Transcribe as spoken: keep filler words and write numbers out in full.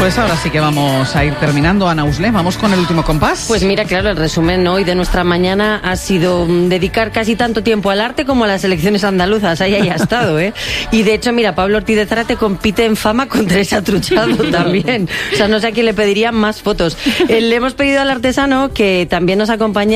Pues ahora sí que vamos a ir terminando, Ana Usle. Vamos con el último compás. Pues mira, claro, el resumen hoy de nuestra mañana ha sido dedicar casi tanto tiempo al arte como a las elecciones andaluzas. Ahí haya estado, ¿eh? Y de hecho, mira, Pablo Ortiz de Zárate compite en fama con Teresa Truchado también. O sea, no sé a quién le pedirían más fotos. Eh, le hemos pedido al artesano que también nos acompañe